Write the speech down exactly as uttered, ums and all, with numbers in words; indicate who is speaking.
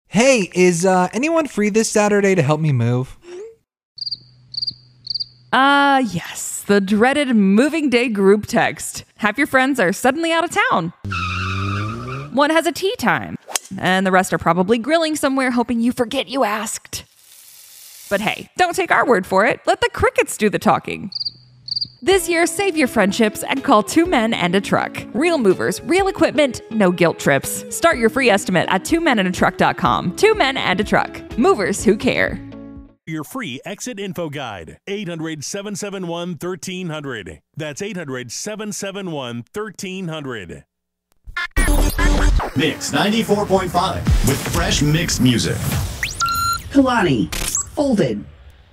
Speaker 1: Hey, is uh, anyone free this Saturday to help me move?
Speaker 2: Uh, yes, the dreaded moving day group text. Half your friends are suddenly out of town. One has a tea time, and the rest are probably grilling somewhere hoping you forget you asked. But hey, don't take our word for it. Let the crickets do the talking. This year, save your friendships and call Two Men and a Truck. Real movers, real equipment, no guilt trips. Start your free estimate at two men and a truck dot com. Two Men and a Truck. Movers who care.
Speaker 3: Your free exit info guide. eight hundred, seven seven one, one three hundred. That's eight hundred, seven seven one, one three hundred.
Speaker 4: Mix ninety-four point five with fresh mixed music.
Speaker 5: Kalani, Folded.